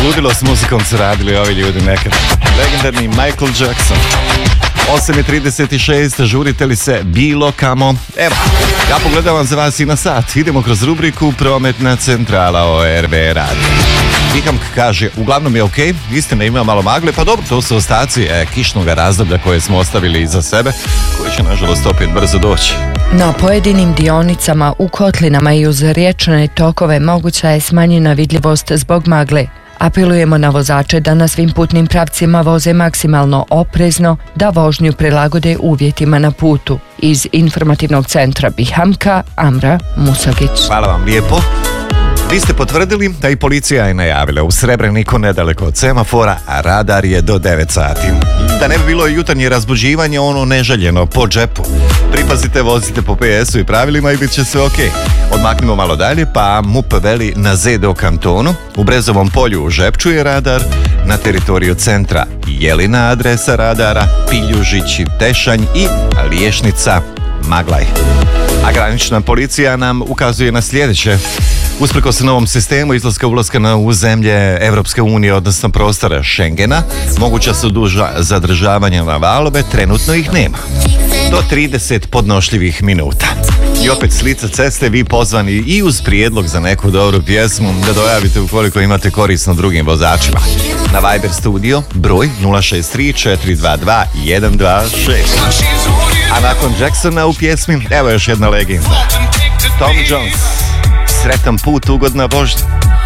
Ludilo s muzikom su radili ovi ljudi nekad. Legendarni Michael Jackson. 8:36, žurite li se bilo kamo? Evo, ja pogledavam za vas i na sat. Idemo kroz rubriku Prometna centrala ORB radio. Vikamk kaže, uglavnom je ok, istina ima malo magle, pa dobro, to su ostaci kišnog razdoblja koje smo ostavili iza sebe, koji će nažalost opet brzo doći. Na pojedinim dionicama u kotlinama i uz riječne tokove moguća je smanjena vidljivost zbog magle. Apelujemo na vozače da na svim putnim pravcima voze maksimalno oprezno, da vožnju prilagode uvjetima na putu. Iz informativnog centra Bihamka, Amra Musagić. Hvala vam lijepo. Vi ste potvrdili da i policija je najavila u Srebreniku nedaleko od semafora, a radar je do 9 sati. Da ne bi bilo jutarnje razbuđivanje, ono neželjeno, po džepu. Pripazite, vozite po PS-u i pravilima i bit će sve ok. Odmaknimo malo dalje, pa MUP veli na ZDO kantonu. U Brezovom polju u Žepču je radar, na teritoriju centra Jelina adresa radara, Piljužić i Tešanj i Liješnica Maglaj. A granična policija nam ukazuje na sljedeće. Usprkos novom sistemu izlaska ulaska u zemlje Evropske unije, odnosno prostora Schengena, moguća su duža zadržavanja na valove, trenutno ih nema. Do 30 podnošljivih minuta. I opet s lica ceste vi pozvani i uz prijedlog za neku dobru pjesmu da dojavite ukoliko imate korisno drugim vozačima. Na Viber studio broj 063 422 126. A nakon Jacksona u pjesmi, evo još jedna legenda. Tom Jones. Sretan put, ugodna vožnja.